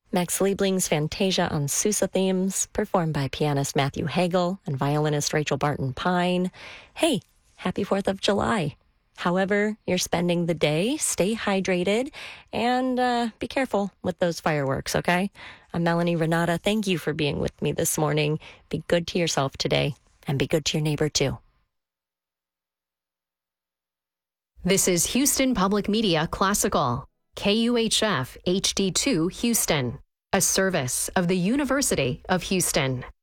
Max Liebling's Fantasia on Sousa themes, performed by pianist Matthew Hagel and violinist Rachel Barton Pine. Hey, happy 4th of July. However you're spending the day, stay hydrated and be careful with those fireworks, okay? I'm Melanie Renata. Thank you for being with me this morning. Be good to yourself today and be good to your neighbor too. This is Houston Public Media Classical, KUHF HD2 Houston, a service of the University of Houston.